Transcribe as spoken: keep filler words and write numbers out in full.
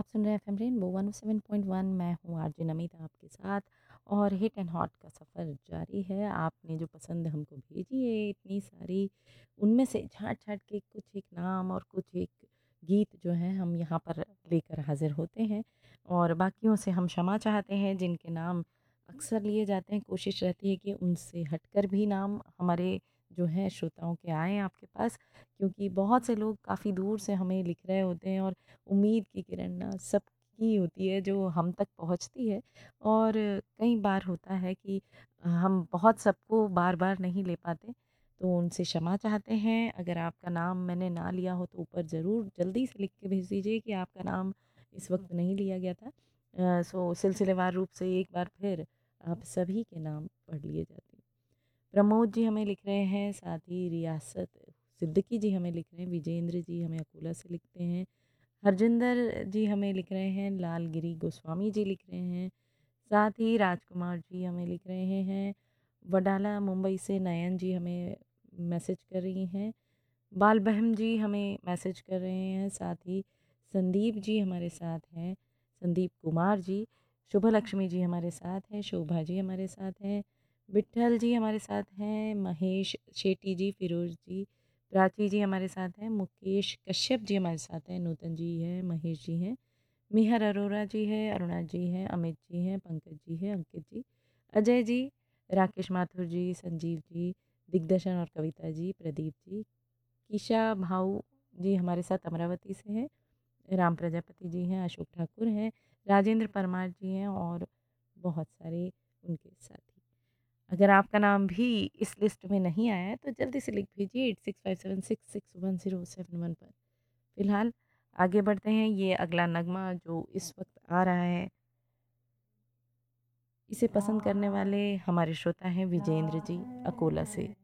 आप सुन रहे हैं FM rainbow one O seven point one. मैं हूँ आरजे नमिता आपके साथ और हिट एंड हॉट का सफ़र जारी है। आपने जो पसंद हमको भेजी है इतनी सारी, उनमें से छाँट छाँट के कुछ एक नाम और कुछ एक गीत जो हैं हम यहाँ पर लेकर हाजिर होते हैं, और बाकियों से हम क्षमा चाहते हैं जिनके नाम अक्सर लिए जाते हैं। कोशिश रहती है कि उनसे हटकर भी नाम हमारे जो हैं श्रोताओं के आएँ आपके पास, क्योंकि बहुत से लोग काफ़ी दूर से हमें लिख रहे होते हैं और उम्मीद की किरण ना सबकी होती है जो हम तक पहुंचती है। और कई बार होता है कि हम बहुत सबको बार बार नहीं ले पाते, तो उनसे क्षमा चाहते हैं। अगर आपका नाम मैंने ना लिया हो तो ऊपर ज़रूर जल्दी से लिख के भेज दीजिए कि आपका नाम इस वक्त नहीं लिया गया था। अ, सो सिलसिलेवार रूप से एक बार फिर आप सभी के नाम पढ़ लिए जाते हैं। प्रमोद जी हमें लिख रहे हैं, साथ ही रियासत सिद्दीकी जी हमें लिख रहे हैं, विजेंद्र जी हमें अकोला से लिखते हैं, हरजिंदर जी हमें लिख रहे हैं, लालगिरी गोस्वामी जी लिख रहे हैं, साथ ही राजकुमार जी हमें लिख रहे हैं, वडाला मुंबई से नयन जी हमें मैसेज कर रही हैं, बाल बहम जी हमें मैसेज कर रहे हैं, साथ ही संदीप जी हमारे साथ हैं, संदीप कुमार जी, शुभ लक्ष्मी जी हमारे साथ हैं, शोभा जी हमारे साथ हैं, विट्ठल जी हमारे साथ हैं, महेश शेट्टी जी, फिरोज जी, प्राची जी हमारे साथ हैं, मुकेश कश्यप जी हमारे साथ हैं, नूतन जी हैं, महेश जी हैं, मिहर अरोरा जी है, अरुणा जी हैं, अमित जी हैं, पंकज जी हैं, अंकित जी, अजय जी, राकेश माथुर जी, संजीव जी, दिग्दर्शन और कविता जी, प्रदीप जी, कीशा भाऊ जी हमारे साथ अमरावती से हैं, राम प्रजापति जी हैं, अशोक ठाकुर हैं, राजेंद्र परमार जी हैं और बहुत सारे उनके साथी। अगर आपका नाम भी इस लिस्ट में नहीं आया है तो जल्दी से लिख भेजिए eight six five seven six six one zero seven one पर। फिलहाल आगे बढ़ते हैं। ये अगला नगमा जो इस वक्त आ रहा है, इसे पसंद करने वाले हमारे श्रोता हैं विजेंद्र जी अकोला से।